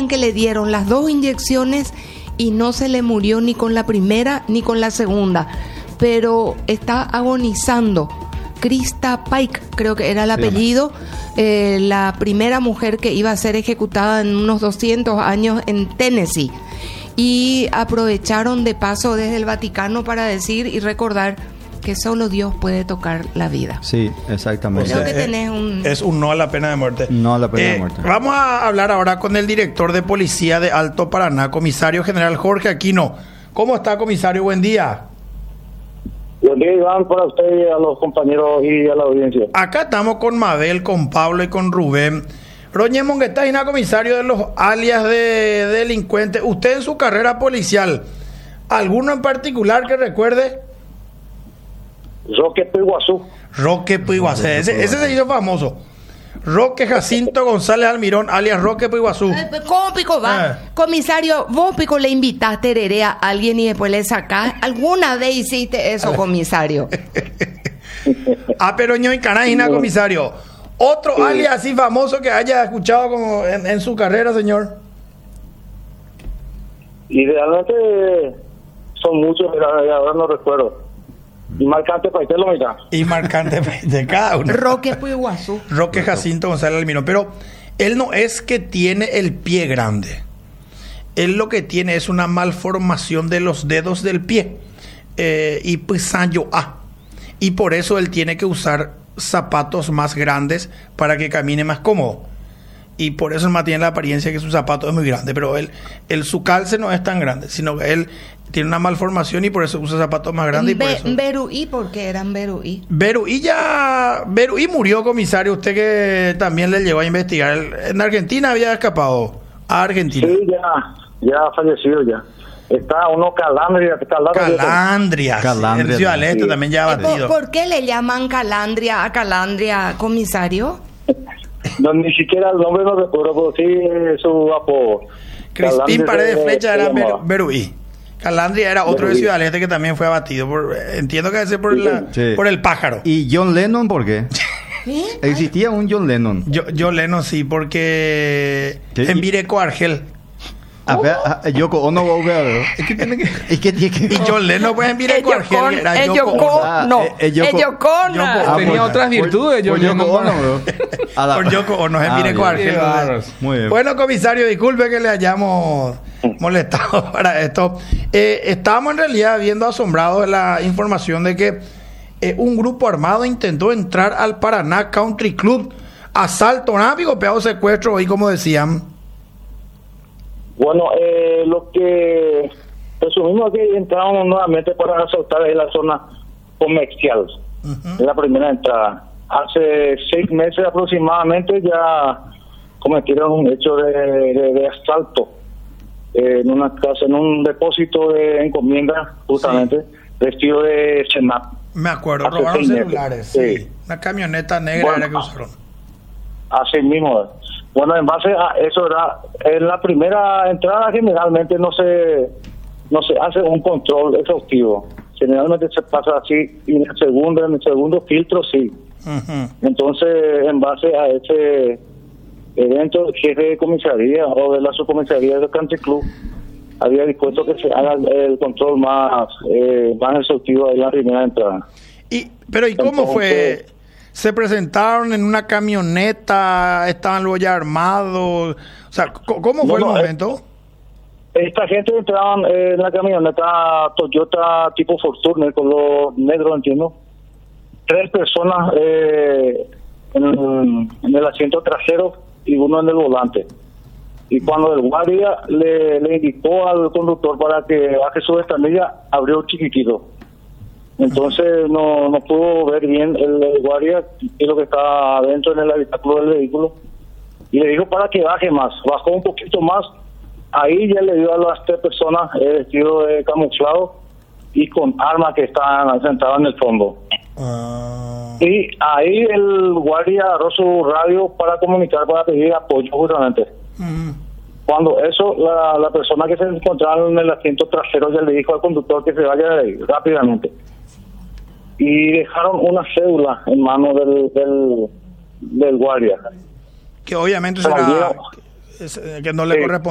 cuentan que le dieron las 2 inyecciones y no se le murió ni con la primera ni con la segunda, pero está agonizando. Krista Pike, creo que era el apellido, la primera mujer que iba a ser ejecutada en unos 200 años en Tennessee. Y aprovecharon de paso desde el Vaticano para decir y recordar que solo Dios puede tocar la vida. Sí, exactamente. Creo que tenés es un no a la pena de muerte. No a la pena de muerte. Vamos a hablar ahora con el director de Policía de Alto Paraná, comisario general Jorge Aquino. ¿Cómo está, comisario? Buen día. Buen día, Iván, para usted y a los compañeros y a la audiencia. Acá estamos con Mabel, con Pablo y con Rubén. Roñé Monguetaina, comisario de los alias de delincuentes. Usted en su carrera policial, ¿alguno en particular que recuerde? Roque Piguazú. Roque Piguazú. Ese se hizo famoso. Roque Jacinto González Almirón, alias Roque Piguazú. ¿Cómo pico va? Comisario, vos pico le invitaste a alguien y después le sacás. ¿Alguna vez hiciste eso, comisario? Pero ño y canaina, comisario. ¿Otro alias así famoso que haya escuchado como en su carrera, señor? Idealmente son muchos, ahora no recuerdo. Y marcante Paitelo, mira. Y marcante de cada uno. Roque Piguazú. Roque Jacinto González Almirón. Pero él no es que tiene el pie grande. Él lo que tiene es una malformación de los dedos del pie. Y pisanyo A. Y por eso él tiene que usar zapatos más grandes para que camine más cómodo. Y por eso él mantiene la apariencia que su zapato es muy grande. Pero su calce no es tan grande, sino que él tiene una malformación y por eso usa zapatos más grandes. Beruí, ¿por qué eran Beruí? Beruí murió, comisario. Usted que también le llegó a investigar. En Argentina había escapado a Argentina. Sí, ya ha fallecido ya. Está uno Calandria. En Ciudad del Este también ya ha batido. ¿Por qué le llaman Calandria a Calandria, comisario? No, ni siquiera el nombre no recuerdo, pero sí su apodo. Crispín Paredes Flecha era Beruí. Calandria era otro de Ciudad del Este que también fue abatido. Entiendo que debe ser por el pájaro. ¿Y John Lennon por qué? ¿Sí? Existía un John Lennon. John Lennon sí, porque en Vireco Argel. Yoko Ono va a ver. Es que tiene que... Y John Lennon pues en Vireco Argel era Yoko Ono. Yoko Ono. Tenía otras virtudes. Por Yoko Ono. Por Yoko Ono en Vireco Argel. Muy bien. Bueno, comisario, disculpe que le hayamos molestado para esto. Estábamos en realidad viendo asombrados la información de que un grupo armado intentó entrar al Paraná Country Club. Asalto, návigo, pegado, secuestro, y como decían. Bueno, lo que presumimos es que entramos nuevamente para asaltar en la zona comercial. Es la primera entrada. Hace 6 meses aproximadamente ya cometieron un hecho de asalto en una casa, en un depósito de encomienda, justamente, vestido de Senap. Me acuerdo, robaron celulares, sí. Una camioneta negra era que usaron. Así mismo. Bueno, en base a eso, en la primera entrada generalmente no se hace un control exhaustivo. Generalmente se pasa así, y en el segundo filtro sí. Entonces, en base a ese evento, el jefe de comisaría o de la subcomisaría del Country Club había dispuesto que se haga el control más exhaustivo en la primera entrada. Pero ¿y cómo fue? ¿Se presentaron en una camioneta? ¿Estaban luego ya armados? O sea, ¿cómo fue el momento? Esta gente entraban en la camioneta Toyota tipo Fortuner, color negro, entiendo. 3 personas en el asiento trasero y uno en el volante. Y cuando el guardia le indicó al conductor para que baje su ventanilla, abrió chiquitito. Entonces no pudo ver bien el guardia y lo que estaba adentro en el habitáculo del vehículo, y le dijo para que baje más. Bajó un poquito más, ahí ya le dio a las 3 personas vestido de camuflado y con armas que estaban sentadas en el fondo. Y ahí el guardia agarró su radio para comunicar, para pedir apoyo justamente. Cuando eso, la persona que se encontraba en el asiento trasero ya le dijo al conductor que se vaya de ahí rápidamente. Y dejaron una cédula en manos del guardia. Que obviamente será que no le corresponde.